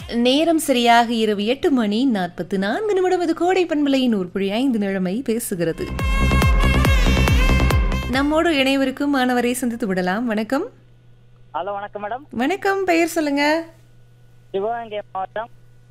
நேரம் சரியாக இரவு 8:44 இது கோடை பண்பலையின் 1.5 நிழமை பேசுகிறது. நம்மோடு இணைவருக்கும் மாணவரை சந்தித்து விடலாம். வணக்கம். ஹலோ, வணக்கம் மேடம். வணக்கம். பெயர் சொல்லுங்க. சிவகங்கை மாவட்டம்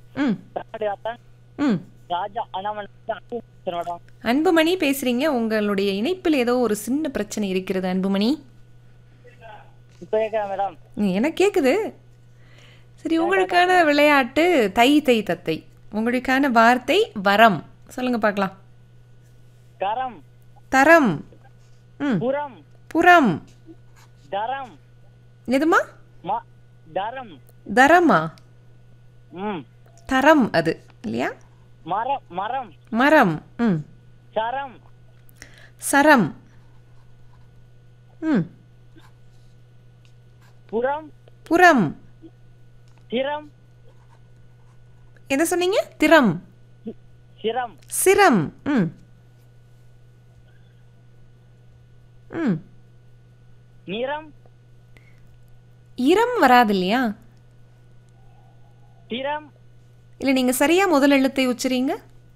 ராஜா அண்ணாமலை மேடம். அன்புமணி பேசுறீங்க. உங்களுடைய இணைப்பில் ஏதோ ஒரு சின்ன பிரச்சனை இருக்கிறது அன்புமணி. இப்போ கேட்குறேன் மேடம். எனக்கு கேட்குது. சரி, உங்களுக்கான விளையாட்டு தை தை தத்தை. உங்களுக்கான வார்த்தை வரம். சொல்லுங்க பார்க்கலாம். கரம், தரம், புறம், புறம், தரம். எதுமா? தரம். தரமா? தரம் அது இல்லையா? மரம், மரம், மரம். சரம், சரம். புறம், புறம். திறம். என்ன சொன்னீங்க? திறம். சிரம், சிரம். நிறம். இரம் வராது இல்லையா? திறம். இல்லை, நீங்க சரியா முதல் எழுத்தை உச்சரிங்க.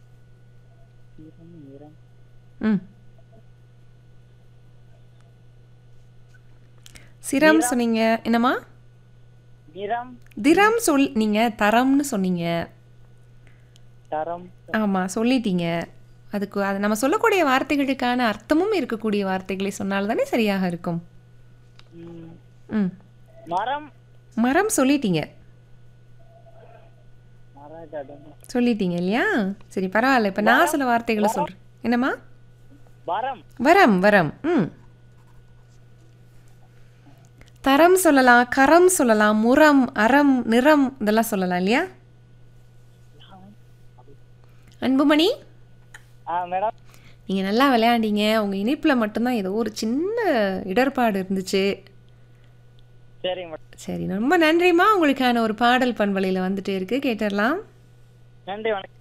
சிரம் சொன்னீங்க. என்னம்மா? நிறம். திரம் நீங்க தரம்னு சொன்னீங்க. தரம். ஆமா, சொல்லிட்டீங்க. அதுக்கு அது நம்ம சொல்லக்கூடிய வார்த்தைகளுக்கான அர்த்தமும் இருக்கக்கூடிய வார்த்தைகளை சொன்னால் தானே சரியாக இருக்கும். மரம். மரம் சொல்லிட்டீங்க. சொல்லிட்டீங்க இல்லையா? சரி, பரவாயில்ல. இப்ப நான் சில வார்த்தைகளை சொல்றேன். என்னம்மா? வரம். வரம். வரம். தரம் சொல்லலாம், கரம் சொல்லலாம், முரம், அறம், நிறம் இதெல்லாம் சொல்லலாம் இல்லையா? அன்புமணி, மேடம், நீங்கள் நல்லா விளையாண்டீங்க. உங்கள் இணைப்பில் மட்டும்தான் ஏதோ ஒரு சின்ன இடர்பாடு இருந்துச்சு. சரிங்க மேடம். சரி, ரொம்ப நன்றிம்மா. உங்களுக்கான ஒரு பாடல் பண்பலையில் வந்துட்டே இருக்கு, கேட்டுடலாம். நன்றி, வணக்கம்.